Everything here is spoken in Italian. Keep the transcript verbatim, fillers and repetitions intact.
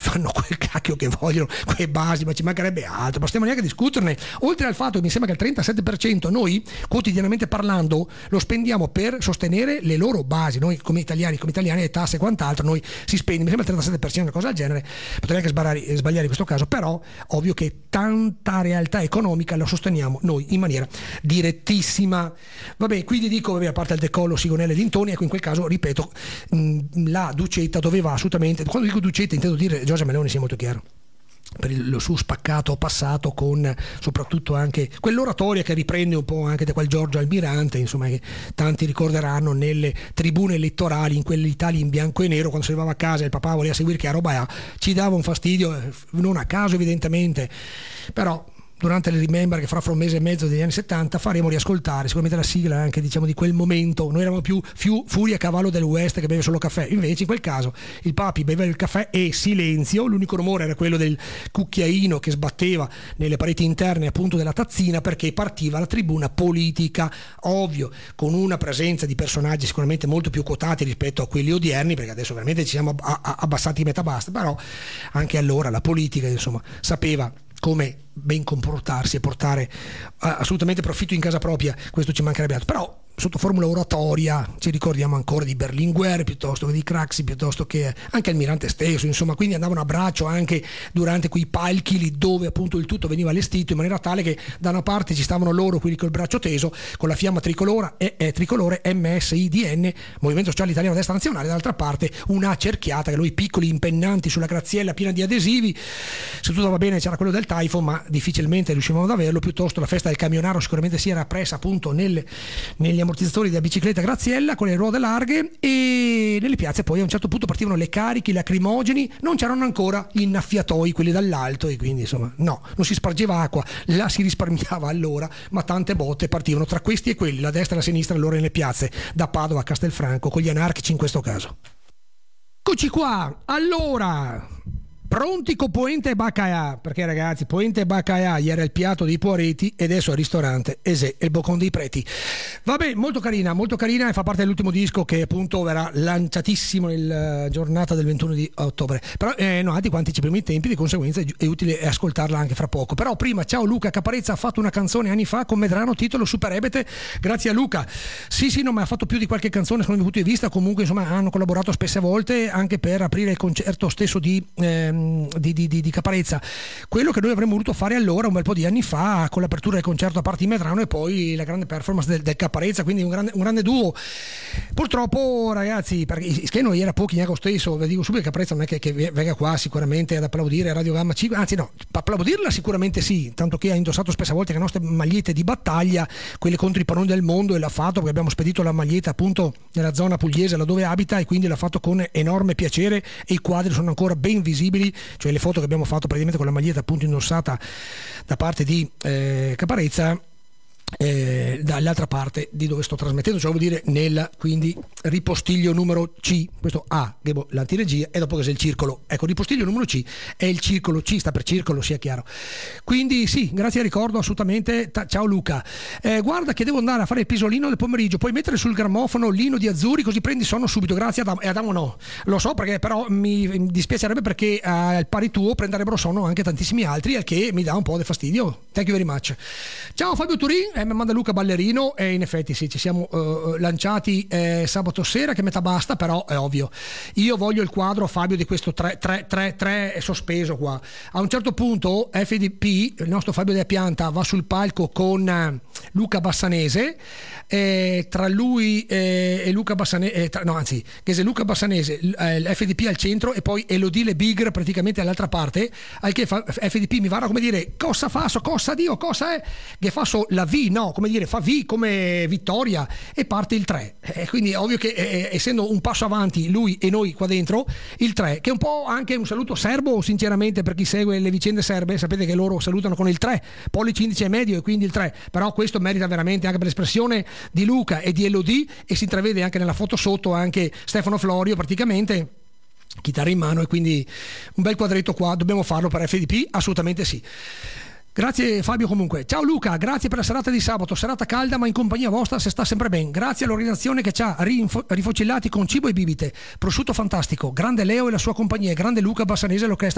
fanno quel cacchio che vogliono, quei basi, ma ci mancherebbe altro, ma stiamo neanche a discuterne. Oltre al fatto che mi sembra che il trentasette per cento noi quotidianamente parlando lo spendiamo per sostenere le loro basi, noi come italiani, come italiani, le tasse e quant'altro, noi si spende, mi sembra il trentasette per cento, una cosa del genere, potrei anche sbagliare, sbagliare in questo caso, però ovvio che tanta realtà economica la sosteniamo noi in maniera direttissima. Vabbè, quindi dico, vabbè, a parte il decollo, Sigonella e Dintoni, ecco, in quel caso, ripeto, mh, la Ducetta doveva assolutamente, quando dico Ducetta intendo dire Giorgia Meloni, sia molto chiaro, per il, lo suo spaccato passato, con soprattutto anche quell'oratoria che riprende un po' anche da quel Giorgio Almirante, insomma, che tanti ricorderanno nelle tribune elettorali in quell'Italia in bianco e nero, quando si arrivava a casa e il papà voleva seguire che roba è, ci dava un fastidio, non a caso evidentemente, però durante le Remember, che farà fra un mese e mezzo degli anni settanta, faremo riascoltare sicuramente la sigla anche, diciamo, di quel momento. Noi eravamo più, più Furia Cavallo del West che beve solo caffè, invece in quel caso il Papi beveva il caffè e silenzio, l'unico rumore era quello del cucchiaino che sbatteva nelle pareti interne appunto della tazzina, perché partiva la tribuna politica, ovvio, con una presenza di personaggi sicuramente molto più quotati rispetto a quelli odierni, perché adesso veramente ci siamo abbassati metà basta, però anche allora la politica, insomma, sapeva come ben comportarsi e portare assolutamente profitto in casa propria, questo ci mancherebbe altro. Però sotto formula oratoria ci ricordiamo ancora di Berlinguer piuttosto che di Craxi, piuttosto che anche Almirante stesso, insomma, quindi andavano a braccio anche durante quei palchi lì dove appunto il tutto veniva allestito in maniera tale che da una parte ci stavano loro, quelli col braccio teso con la fiamma tricolore e eh, tricolore M S I D N, Movimento Sociale Italiano Destra Nazionale, dall'altra parte una cerchiata che noi piccoli impennanti sulla graziella piena di adesivi, se tutto va bene c'era quello del Taifo, ma difficilmente riuscivamo ad averlo, piuttosto la festa del camionaro sicuramente si era presa appunto nel, negli ammortizzatori della bicicletta Graziella con le ruote larghe, e nelle piazze poi a un certo punto partivano le cariche, i lacrimogeni, non c'erano ancora gli innaffiatoi, quelli dall'alto, e quindi insomma no, non si spargeva acqua, la si risparmiava allora, ma tante botte partivano tra questi e quelli, la destra e la sinistra allora nelle piazze, da Padova a Castelfranco, con gli anarchici in questo caso. Eccoci qua, allora pronti con Poente e Baccaia, perché ragazzi Poente e Baccaia ieri il piatto dei Poareti e adesso al ristorante Esè e il Boccon dei Preti. Vabbè, molto carina, molto carina, e fa parte dell'ultimo disco che appunto verrà lanciatissimo nella giornata del ventuno di ottobre, però eh, no, di quanti ci primi tempi, di conseguenza è utile ascoltarla anche fra poco. Però prima, ciao Luca, Caparezza ha fatto una canzone anni fa con Medrano, titolo Super Ebete, grazie a Luca. Sì sì, no, ma ha fatto più di qualche canzone secondo i miei punti di vista, comunque insomma hanno collaborato spesse volte anche per aprire il concerto stesso di ehm, Di, di, di, di Caparezza, quello che noi avremmo voluto fare allora un bel po' di anni fa con l'apertura del concerto a parte di Medrano e poi la grande performance del, del Caparezza, quindi un grande, un grande duo. Purtroppo ragazzi, perché che noi era pochi neanche lo stesso, vi dico subito che Caparezza non è che, che venga qua sicuramente ad applaudire Radio Gamma cinque, anzi no, applaudirla sicuramente sì, tanto che ha indossato spesse volte le nostre magliette di battaglia, quelle contro i pannoni del mondo, e l'ha fatto perché abbiamo spedito la maglietta appunto nella zona pugliese laddove abita, e quindi l'ha fatto con enorme piacere, e i quadri sono ancora ben visibili, cioè le foto che abbiamo fatto praticamente con la maglietta appunto indossata da parte di eh, Caparezza, eh, dall'altra parte di dove sto trasmettendo, cioè vuol dire nella quindi ripostiglio numero C, questo A che è l'antiregia, e dopo che c'è il circolo, ecco, ripostiglio numero C è il circolo, C sta per circolo, sia chiaro. Quindi sì, grazie al ricordo assolutamente. Ta- ciao Luca, eh, guarda che devo andare a fare il pisolino del pomeriggio, puoi mettere sul grammofono Lino di Azzurri così prendi sonno subito, grazie Adamo. E Adamo no, lo so, perché però mi, mi dispiacerebbe perché eh, al pari tuo prenderebbero sonno anche tantissimi altri, al che mi dà un po' di fastidio. Thank you very much. Ciao Fabio Turin, eh, mi manda Luca Ballerino, e in effetti sì, ci siamo eh, lanciati eh, sabato sera, che metà basta, però è ovvio, io voglio il quadro Fabio di questo tre tre tre tre sospeso qua. A un certo punto F D P, il nostro Fabio della Pianta, va sul palco con eh, Luca Bassanese, eh, tra lui eh, e Luca Bassanese, eh, tra, no anzi che se Luca Bassanese, eh, l'F D P al centro e poi Elodie Bigre praticamente all'altra parte, al che fa, F D P mi va come dire cosa fa, so, cosa Dio, cosa è, che fa so, la V, no, come dire, fa V come vittoria, e parte il tre, eh, quindi è ovvio che eh, essendo un passo avanti lui e noi qua dentro, il tre, che è un po' anche un saluto serbo sinceramente per chi segue le vicende serbe, sapete che loro salutano con il tre, pollice indice medio, e quindi il tre, però questo merita veramente anche per l'espressione di Luca e di Elodie, e si intravede anche nella foto sotto anche Stefano Florio praticamente chitarra in mano, e quindi un bel quadretto qua dobbiamo farlo per F D P, assolutamente sì. Grazie Fabio comunque. Ciao Luca, grazie per la serata di sabato, serata calda ma in compagnia vostra, se sta sempre ben. Grazie all'organizzazione che ci ha rinfo- rifocillati con cibo e bibite. Prosciutto fantastico, grande Leo e la sua compagnia, grande Luca Bassanese e l'orchestra